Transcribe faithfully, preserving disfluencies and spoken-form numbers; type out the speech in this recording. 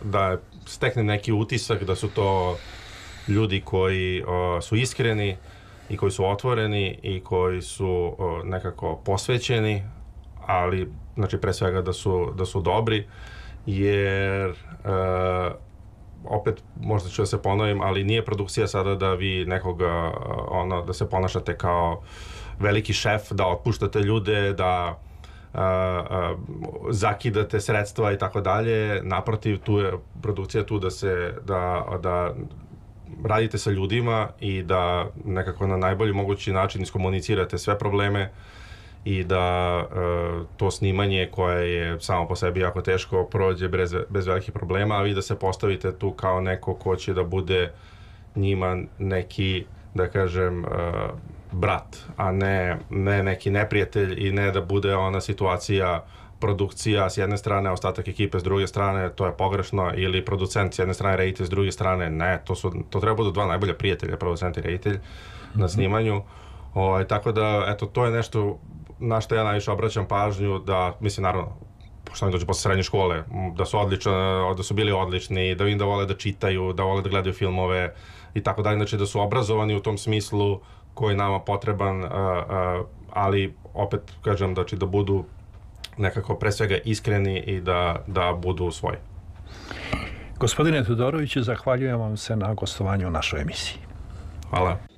da steknem neki utisak da su to ljudi koji o, su iskreni i koji su otvoreni i koji su o, nekako posvećeni, ali znači pre svega da su, da su dobri, jer uh, opet možda ću da se ponovim, ali nije produkcija sada da vi nekoga ono, da se ponašate kao veliki šef, da otpuštate ljude, da uh, uh, zakidate sredstva i tako dalje. Naprotiv, tu je produkcija tu da se da, da radite sa ljudima i da nekako na najbolji mogući način iskomunicirate sve probleme i da uh, to snimanje koje je samo po sebi jako teško prođe bez, bez velikih problema, a vi da se postavite tu kao neko ko će da bude njima neki, da kažem, uh, brat, a ne, ne neki neprijatelj i ne da bude ona situacija produkcija s jedne strane, ostatak ekipe s druge strane, to je pogrešno, ili producent s jedne strane, reditelj s druge strane, ne, to, su, to treba budu dva najbolja prijatelja, producent i reditelj mm-hmm. na snimanju. O, tako da, eto, to je nešto na što ja najviše obraćam pažnju, da, mislim, naravno, pošto oni dođu posle srednje škole, da su odlično, da su bili odlični, da vidim da vole da čitaju, da vole da gledaju filmove i tako dalje, znači da su obrazovani u tom smislu koji je nama potreban, uh, uh, ali opet kažem da će da budu nekako pre svega iskreni i da, da budu svoji. Gospodine Todoroviću, zahvaljujem vam se na gostovanju u našoj emisiji. Hvala.